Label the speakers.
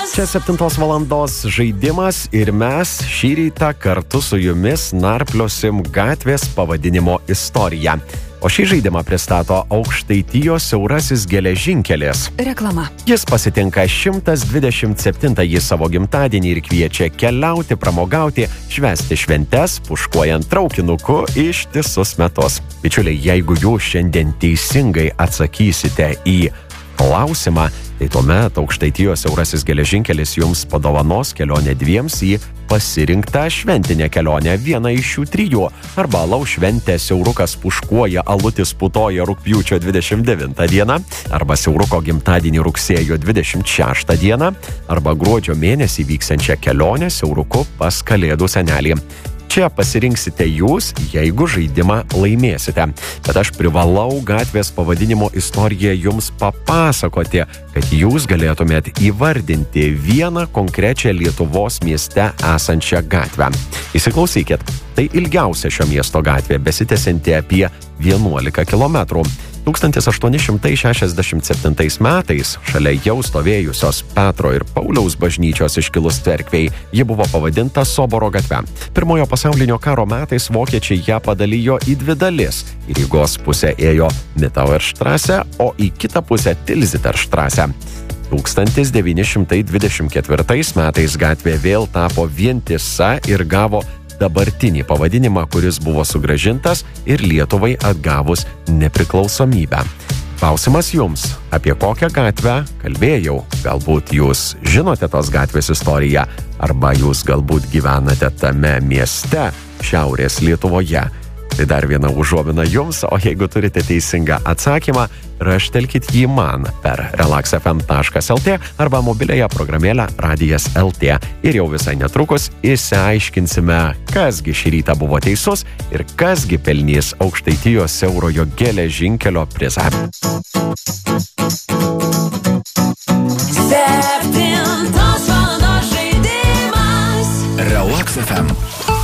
Speaker 1: Čia 7 valandos žaidimas ir mes šį rytą kartu su jumis narpliosim gatvės pavadinimo istoriją. O šį žaidimą pristato Aukštaitijos siaurasis geležinkelis.
Speaker 2: Reklama.
Speaker 1: Jis pasitinka 127-ąjį savo gimtadienį ir kviečia keliauti, pramogauti, švęsti šventes, puškuojant traukinuku ištisus metus. Bičiuliai, jeigu jūs šiandien teisingai atsakysite į klausimą, tai tuomet Aukštaitijos siaurasis geležinkelis jums padovanos kelionę dviems į pasirinktą šventinę kelionę, vieną iš šių 3, arba alaus šventė siaurukas puškuoja, alutis putoja rugpjūčio 29 dieną, arba siauruko gimtadienį rugsėjo 26 dieną, arba gruodžio mėnesį vyksiančią kelionę siauruku pas Kalėdų senelį. Čia pasirinksite jūs, jeigu žaidimą laimėsite. Bet aš privalau gatvės pavadinimo istoriją jums papasakoti, kad jūs galėtumėt įvardinti vieną konkrečią Lietuvos mieste esančią gatvę. Įsiklausykit, tai ilgiausia šio miesto gatvė, besitęsianti apie 11 kilometrų. 1867 metais šalia jau stovėjusios Petro ir Pauliaus bažnyčios iškilus cerkvei, ji buvo pavadinta Soboro gatve. Pirmojo pasaulinio karo metais vokiečiai ją padalijo į 2 dalis. Į Rygos pusę ėjo Mitauerstraße, o į kitą pusę Tilsiterstraße. 1924 metais gatvė vėl tapo vientisa ir gavo dabartinį pavadinimą, kuris buvo sugrąžintas ir Lietuvai atgavus nepriklausomybę. Klausimas jums, apie kokią gatvę kalbėjau? Galbūt jūs žinote tos gatvės istoriją, arba jūs galbūt gyvenate tame mieste Šiaurės Lietuvoje. Tai dar viena užuomina jums, o jeigu turite teisingą atsakymą, raštelkit jį man per relaxfm.lt arba mobiliąją programėlę Radijas LT. Ir jau visai netrukus išsiaiškinsime, kasgi šį rytą buvo teisus ir kasgi pelnys Aukštaitijos siaurojo geležinkelio prizą.